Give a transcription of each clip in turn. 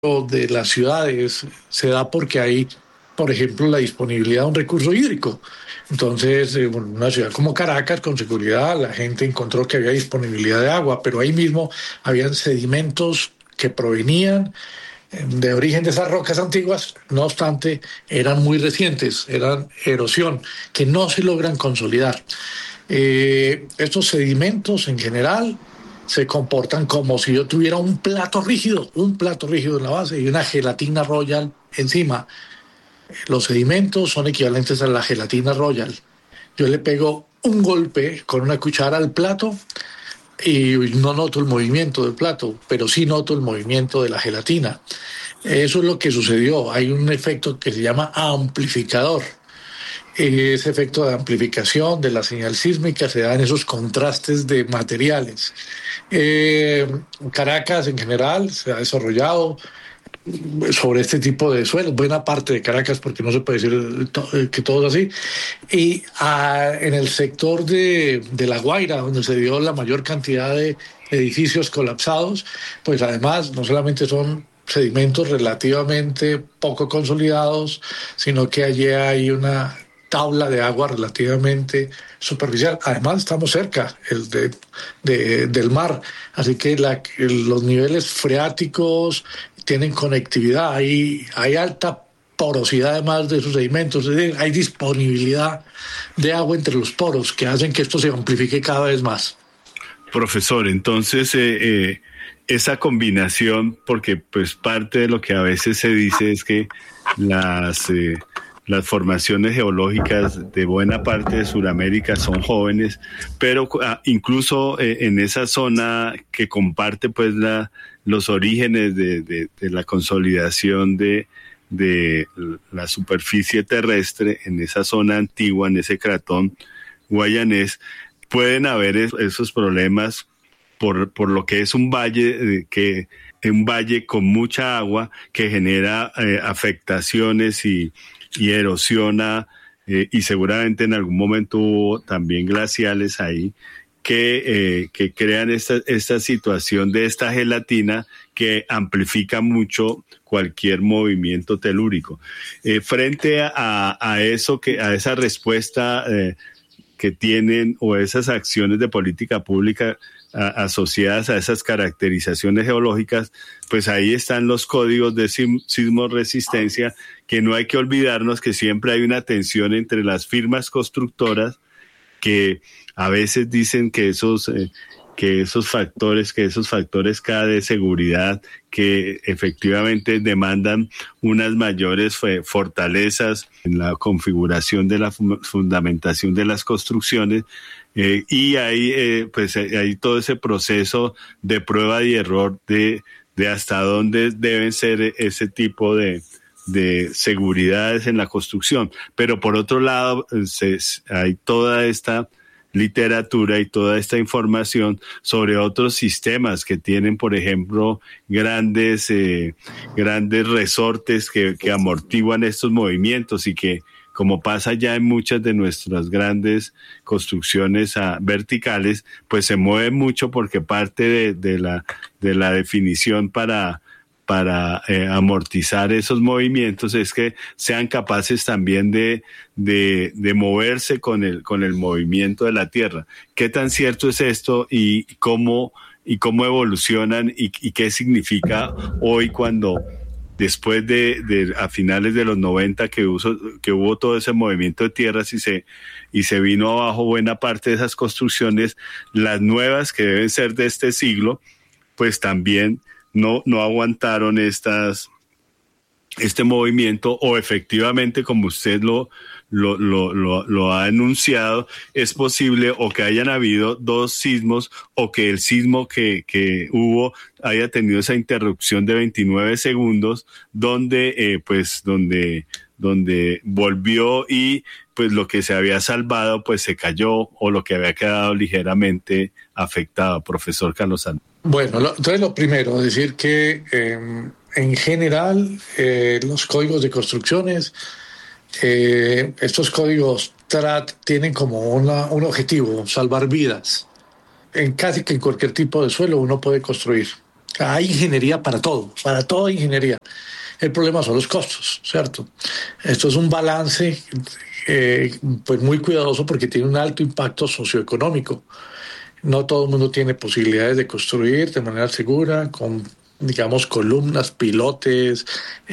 de las ciudades se da porque hay, por ejemplo, la disponibilidad de un recurso hídrico. Entonces, bueno, una ciudad como Caracas, con seguridad, la gente encontró que había disponibilidad de agua, pero ahí mismo habían sedimentos que provenían de origen de esas rocas antiguas, no obstante, eran muy recientes, eran erosión, que no se logran consolidar. Estos sedimentos en general se comportan como si yo tuviera un plato rígido en la base y una gelatina royal encima. Los sedimentos son equivalentes a la gelatina royal. Yo le pego un golpe con una cuchara al plato y no noto el movimiento del plato, pero sí noto el movimiento de la gelatina. Eso es lo que sucedió. Hay un efecto que se llama amplificador. Ese efecto de amplificación de la señal sísmica se da en esos contrastes de materiales. Eh, Caracas en general se ha desarrollado sobre este tipo de suelos, buena parte de Caracas, porque no se puede decir que todo es así, y en el sector de La Guaira, donde se dio la mayor cantidad de edificios colapsados, pues además no solamente son sedimentos relativamente poco consolidados, sino que allí hay una tabla de agua relativamente superficial. Además, estamos cerca del mar, así que los niveles freáticos tienen conectividad, hay alta porosidad además de esos sedimentos, es decir, hay disponibilidad de agua entre los poros que hacen que esto se amplifique cada vez más. Profesor, entonces esa combinación, porque pues parte de lo que a veces se dice es que las formaciones geológicas de buena parte de Sudamérica son jóvenes, pero incluso en esa zona que comparte pues los orígenes de la consolidación de la superficie terrestre, en esa zona antigua, en ese cratón guayanés, pueden haber esos problemas por lo que es un valle un valle con mucha agua que genera afectaciones y erosiona, y seguramente en algún momento hubo también glaciales ahí que crean esta situación de esta gelatina que amplifica mucho cualquier movimiento telúrico. Frente a eso, a esa respuesta que tienen, o esas acciones de política pública asociadas a esas caracterizaciones geológicas, pues ahí están los códigos de sismoresistencia, que no hay que olvidarnos que siempre hay una tensión entre las firmas constructoras que a veces dicen que esos factores K de seguridad, que efectivamente demandan unas mayores fortalezas en la configuración de la fundamentación de las construcciones, y hay todo ese proceso de prueba y error de hasta dónde deben ser ese tipo de seguridades en la construcción. Pero por otro lado, hay toda esta literatura y toda esta información sobre otros sistemas que tienen, por ejemplo, grandes resortes que amortiguan estos movimientos, y que, como pasa ya en muchas de nuestras grandes construcciones verticales, pues se mueve mucho, porque parte de la definición para amortizar esos movimientos es que sean capaces también de moverse con el movimiento de la Tierra. ¿Qué tan cierto es esto y cómo evolucionan y qué significa hoy, cuando después a finales de los 90 que hubo todo ese movimiento de tierras y se vino abajo buena parte de esas construcciones, las nuevas que deben ser de este siglo, pues también no aguantaron este movimiento, o efectivamente, como usted lo ha enunciado, es posible o que hayan habido dos sismos, o que el sismo que hubo haya tenido esa interrupción de 29 segundos donde volvió, y pues lo que se había salvado pues se cayó, o lo que había quedado ligeramente afectado. Profesor Carlos Andrés. Bueno, entonces lo primero, decir que en general los códigos de construcciones, estos códigos TRAT tienen como un objetivo: salvar vidas. Casi que en cualquier tipo de suelo uno puede construir. Hay ingeniería para todo, para toda ingeniería. El problema son los costos, ¿cierto? Esto es un balance pues muy cuidadoso porque tiene un alto impacto socioeconómico. No todo el mundo tiene posibilidades de construir de manera segura, con, digamos, columnas, pilotes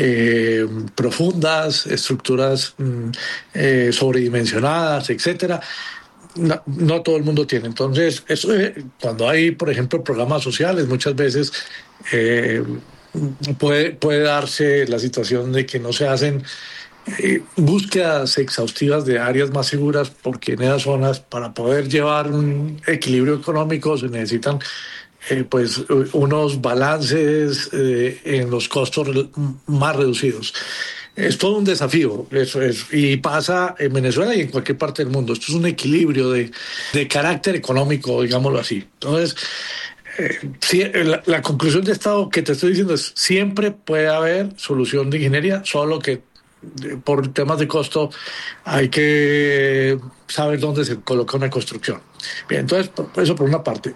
profundas, estructuras sobredimensionadas, etcétera. No todo el mundo tiene. Entonces, eso, cuando hay, por ejemplo, programas sociales, muchas veces eh, puede darse la situación de que no se hacen búsquedas exhaustivas de áreas más seguras, porque en esas zonas, para poder llevar un equilibrio económico, se necesitan pues unos balances en los costos más reducidos. Es todo un desafío, eso es, y pasa en Venezuela y en cualquier parte del mundo. Esto es un equilibrio de carácter económico, digámoslo así. Entonces, sí, la conclusión de esto que te estoy diciendo es siempre puede haber solución de ingeniería, solo que por temas de costo hay que saber dónde se coloca una construcción. Bien, entonces, eso por una parte.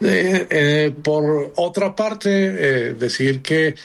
Por otra parte, decir que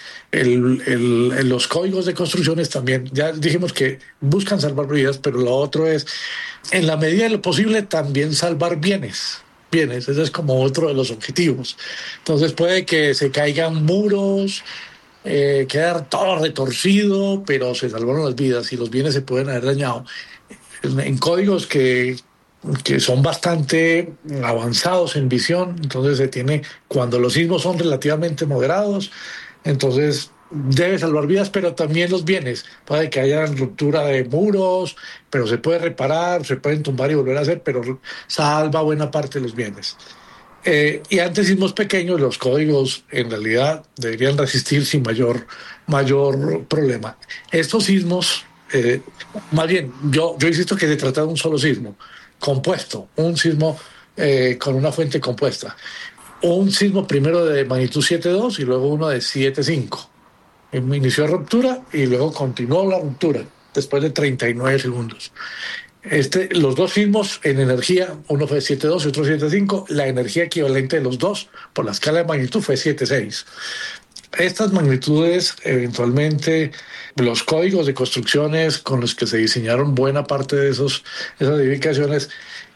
los códigos de construcciones también, ya dijimos que buscan salvar vidas, pero lo otro es, en la medida de lo posible, también salvar bienes, ese es como otro de los objetivos. Entonces puede que se caigan muros, quedar todo retorcido, pero se salvaron las vidas y los bienes se pueden haber dañado. En códigos que son bastante avanzados en visión, entonces se tiene, cuando los sismos son relativamente moderados, entonces debe salvar vidas, pero también los bienes. Puede que haya ruptura de muros, pero se puede reparar, se pueden tumbar y volver a hacer, pero salva buena parte de los bienes. Y ante sismos pequeños, los códigos en realidad deberían resistir sin mayor problema. Estos sismos, más bien, yo insisto que se trata de un solo sismo, compuesto, un sismo con una fuente compuesta. Un sismo primero de magnitud 7.2 y luego uno de 7.5. Inició ruptura y luego continuó la ruptura después de 39 segundos. Los dos sismos en energía, uno fue 7.2 y otro 7.5, la energía equivalente de los dos por la escala de magnitud fue 7.6. Estas magnitudes, eventualmente, los códigos de construcciones con los que se diseñaron buena parte de esas edificaciones,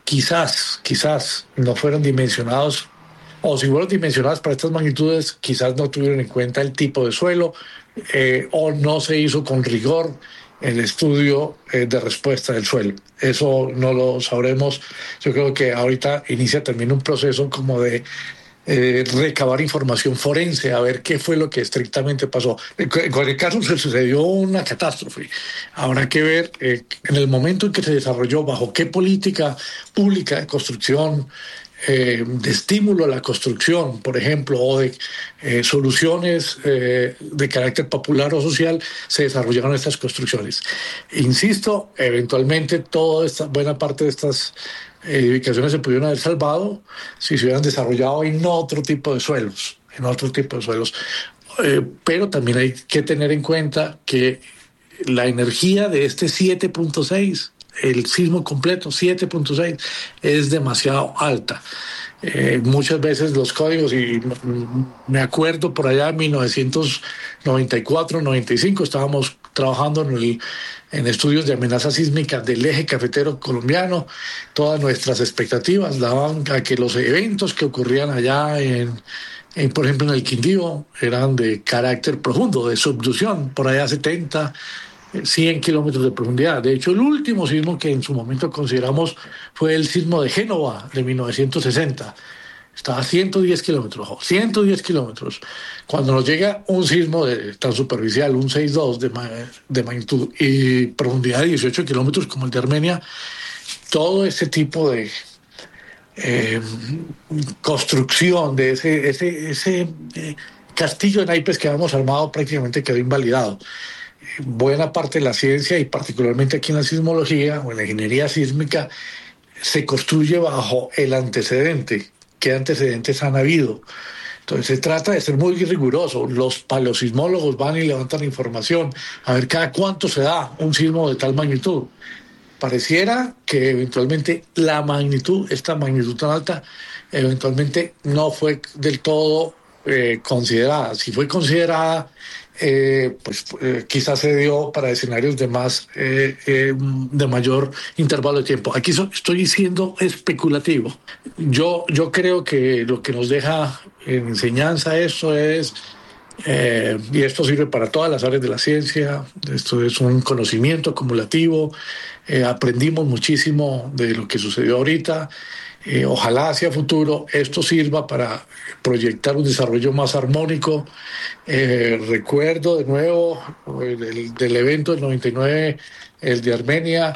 quizás no fueron dimensionados, o si fueron dimensionadas para estas magnitudes, quizás no tuvieron en cuenta el tipo de suelo, o no se hizo con rigor el estudio de respuesta del suelo. Eso no lo sabremos. Yo creo que ahorita inicia también un proceso como de recabar información forense, a ver qué fue lo que estrictamente pasó. En cualquier caso, se sucedió una catástrofe. Habrá que ver en el momento en que se desarrolló, bajo qué política pública de construcción, de estímulo a la construcción, por ejemplo, o de soluciones de carácter popular o social, se desarrollaron estas construcciones. Insisto, eventualmente buena parte de estas edificaciones se pudieron haber salvado si se hubieran desarrollado en otro tipo de suelos, pero también hay que tener en cuenta que la energía de este 7.6, el sismo completo 7.6, es demasiado alta. Muchas veces los códigos, y me acuerdo por allá en 1994-95, estábamos trabajando en estudios de amenaza sísmica del eje cafetero colombiano. Todas nuestras expectativas daban a que los eventos que ocurrían allá por ejemplo, en el Quindío, eran de carácter profundo, de subducción, por allá 100 kilómetros de profundidad. De hecho, el último sismo que en su momento consideramos fue el sismo de Génova de 1960. Estaba a 110 kilómetros, 110 kilómetros. Cuando nos llega un sismo tan superficial, un 6.2 de magnitud y profundidad de 18 kilómetros como el de Armenia, todo ese tipo de construcción de ese castillo de naipes que habíamos armado prácticamente quedó invalidado. Buena parte de la ciencia, y particularmente aquí en la sismología o en la ingeniería sísmica, se construye bajo el antecedente. ¿Qué antecedentes han habido? Entonces se trata de ser muy riguroso. Los paleosismólogos van y levantan información a ver cada cuánto se da un sismo de tal magnitud. Pareciera que eventualmente esta magnitud tan alta, eventualmente no fue del todo considerada. Si fue considerada, quizás se dio para escenarios de mayor intervalo de tiempo. Aquí estoy siendo especulativo. Yo creo que lo que nos deja en enseñanza esto es, y esto sirve para todas las áreas de la ciencia, esto es un conocimiento acumulativo, aprendimos muchísimo de lo que sucedió ahorita. Ojalá hacia futuro esto sirva para proyectar un desarrollo más armónico. Recuerdo de nuevo del evento del 99, el de Armenia,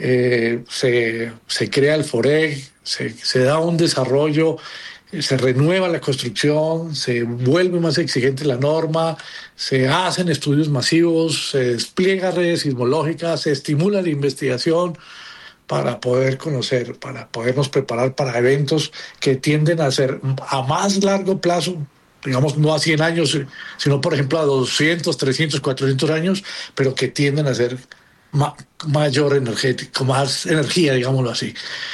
se crea el FOREG, se da un desarrollo, se renueva la construcción, se vuelve más exigente la norma, se hacen estudios masivos, se despliega redes sismológicas, se estimula la investigación para poder conocer, para podernos preparar para eventos que tienden a ser a más largo plazo, digamos no a 100 años, sino por ejemplo a 200, 300, 400 años, pero que tienden a ser mayor energético, más energía, digámoslo así.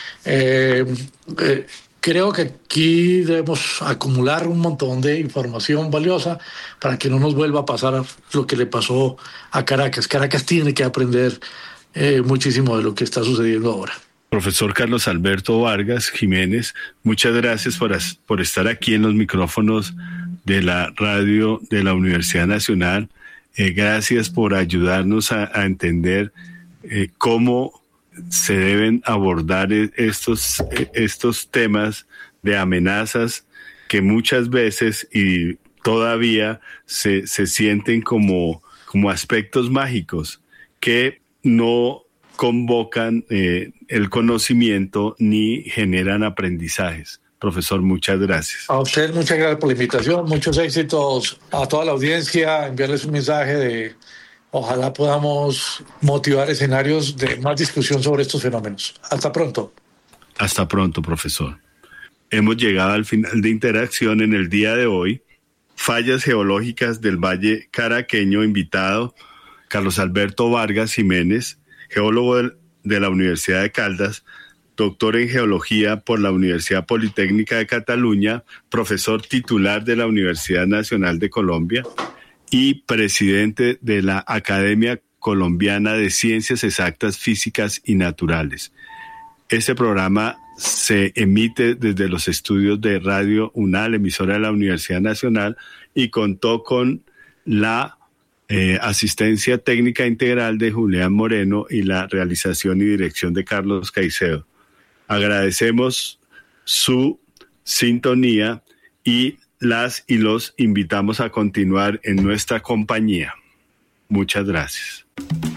Creo que aquí debemos acumular un montón de información valiosa para que no nos vuelva a pasar lo que le pasó a Caracas. Caracas tiene que aprender muchísimo de lo que está sucediendo ahora. Profesor Carlos Alberto Vargas Jiménez, muchas gracias por estar aquí en los micrófonos de la radio de la Universidad Nacional. Gracias por ayudarnos a entender cómo se deben abordar estos temas de amenazas que muchas veces y todavía se sienten como aspectos mágicos que no convocan el conocimiento ni generan aprendizajes. Profesor, muchas gracias. A usted muchas gracias por la invitación, muchos éxitos a toda la audiencia, enviarles un mensaje de ojalá podamos motivar escenarios de más discusión sobre estos fenómenos. Hasta pronto. Hasta pronto, profesor. Hemos llegado al final de Interacción en el día de hoy. Fallas geológicas del Valle Caraqueño, invitado Carlos Alberto Vargas Jiménez, geólogo de la Universidad de Caldas, doctor en geología por la Universidad Politécnica de Cataluña, profesor titular de la Universidad Nacional de Colombia y presidente de la Academia Colombiana de Ciencias Exactas, Físicas y Naturales. Este programa se emite desde los estudios de Radio UNAL, emisora de la Universidad Nacional, y contó con la asistencia técnica integral de Julián Moreno y la realización y dirección de Carlos Caicedo. Agradecemos su sintonía y los invitamos a continuar en nuestra compañía. Muchas gracias.